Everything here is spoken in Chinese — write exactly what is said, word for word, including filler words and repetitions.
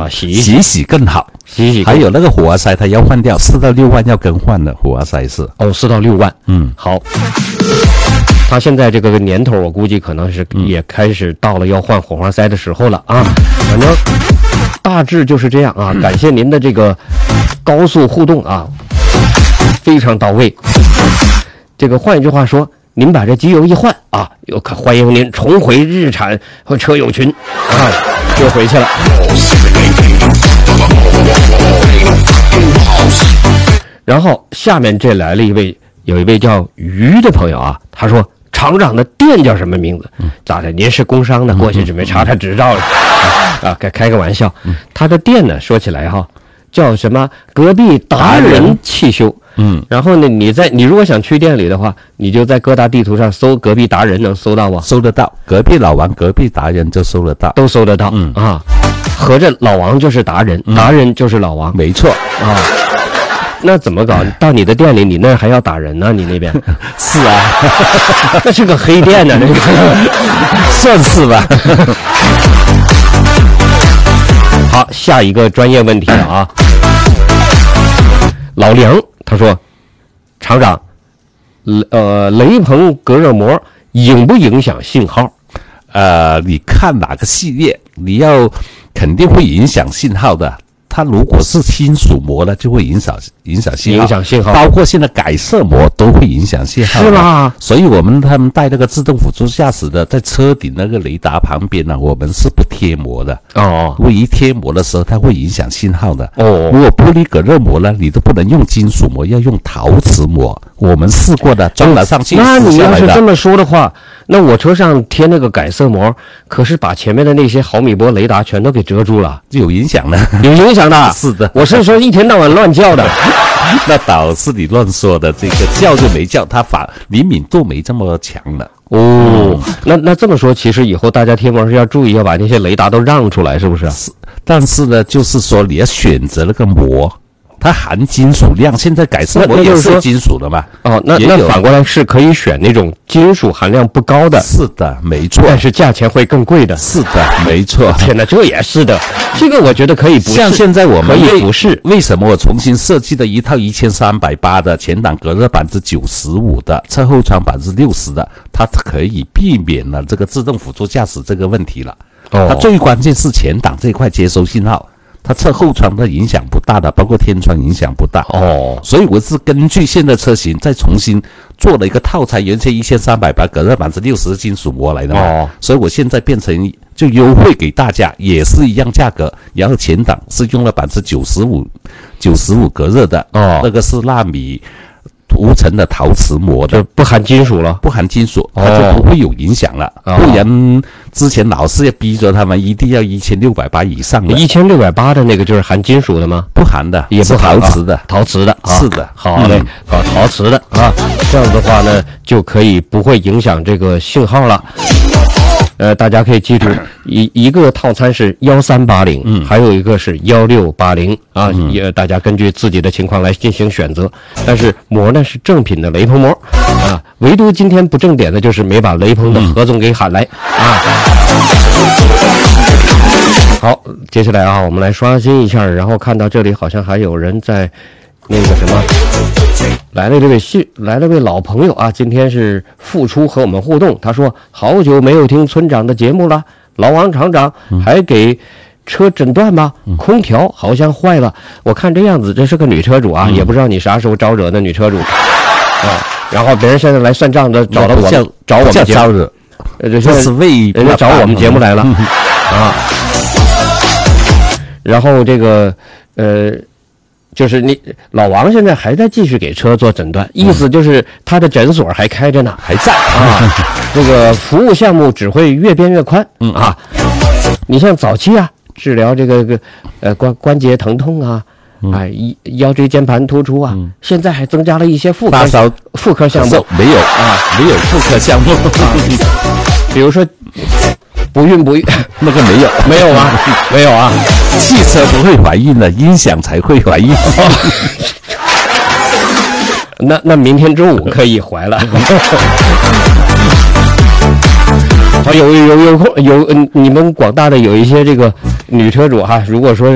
啊，洗洗洗更好， 洗洗。 还有那个火花塞，它要换掉，四到六万要更换的火花塞是。 哦，四到六万。 嗯， 好。他现在这个年头，我估计可能是也开始到了要换火花塞的时候了啊。反正大致就是这样啊。感谢您的这个高速互动啊，非常到位。这个换一句话说，您把这机油一换啊，又可欢迎您重回日产和车友群啊，又回去了。然后下面这来了一位，有一位叫于的朋友啊，他说厂长的店叫什么名字？咋的？您是工商的，过去准备查查执照了啊？开开个玩笑。他的店呢，说起来哈，叫什么？隔壁达人汽修。嗯，然后呢，你在你如果想去店里的话，你就在各大地图上搜隔壁达人，能搜到吗？ 搜得到，隔壁老王、隔壁达人就搜得到， 都搜得到。嗯啊，合着老王就是达人，嗯、达人就是老王， 没错啊。那怎么搞？到你的店里，你那还要打人呢？你那边是啊， 那是个黑店呢，这个算是吧。 好，下一个专业问题了啊。老梁他说：“厂长，呃，雷朋隔热膜影不影响信号？ 呃，你看哪个系列，你要肯定会影响信号的。”它如果是金属膜的，就会影响影响信号， 影响信号， 包括现在改色膜都会影响信号， 是吗？ 所以我们他们带那个自动辅助驾驶的，在车顶那个雷达旁边呢，我们是不贴膜的哦。如果一贴膜的时候，它会影响信号的哦。如果玻璃隔热膜呢，你都不能用金属膜，要用陶瓷膜。我们试过的，装了上去。 那你要是这么说的话，那我车上贴那个改色膜，可是把前面的那些毫米波雷达全都给遮住了， 就有影响了， 有影响的。 是的， 我是说一天到晚乱叫的。 那倒是你乱说的，这个叫就没叫，它反灵敏度没这么强了。 哦，嗯、那那这么说，其实以后大家贴膜是要注意，要把那些雷达都让出来，是不是？ 是，但是呢，就是说你要选择那个膜。它含金属量，现在改色膜也是金属的嘛？ 哦，那那反过来是可以选那种金属含量不高的。 是的，没错。 但是价钱会更贵的。 是的，没错。 天哪，这也是的。这个我觉得可以不是。 像现在我们可以不是。 为什么我重新设计了一套一千三百八的前挡隔热百分之九十五的，侧后窗百分之六十的，它可以避免了这个自动辅助驾驶这个问题了。哦。它最关键是前挡这一块接收信号。它侧后窗的影响不大的，包括天窗影响不大哦，所以我是根据现在车型再重新做了一个套餐，原先一千三百八隔热百分之六十金属膜来的嘛，哦，所以我现在变成就优惠给大家，也是一样价格，然后前挡是用了百分之九十五九十五隔热的哦，那个是纳米无尘的陶瓷膜的， 就不含金属了， 不含金属，它就不会有影响了。哦、不然之前老是要逼着他们一定要一千六百八以上的。 一千六百八的那个就是含金属的吗？ 不含的， 也不含陶瓷的， 陶瓷的， 是的。 好嘞，搞陶瓷的啊，这样的话呢，就可以不会影响这个信号了。呃，大家可以记住，一一个套餐是幺三八零，嗯，还有一个是幺六八零啊，嗯、也大家根据自己的情况来进行选择。但是膜呢是正品的雷朋膜啊，唯独今天不正点的就是没把雷朋的何总给喊来、嗯、啊。好，接下来啊，我们来刷新一下，然后看到这里好像还有人在那个什么。来了这位新来了位老朋友啊，今天是复出和我们互动。他说好久没有听村长的节目了，老王厂长还给车诊断吗？空调好像坏了，我看这样子这是个女车主啊，嗯、也不知道你啥时候招惹的女车主啊。然后别人现在来算账的找到我们找我们节目，呃，这是为人家找我们节目来了啊。然后这个呃。就是你老王现在还在继续给车做诊断，意思就是他的诊所还开着呢， 还在啊。这个服务项目只会越变越宽，嗯啊。你像早期啊，治疗这个个呃关关节疼痛啊，哎腰椎间盘突出啊，嗯、现在还增加了一些妇科妇科项目， 没有啊，没有妇科项目，啊、 比如说。不孕不育， 那个没有， 没有啊，没有啊。 汽车不会怀孕的，音响才会怀孕。 那那明天中午可以怀了。好，有有有空有你们广大的有一些这个女车主哈，如果说。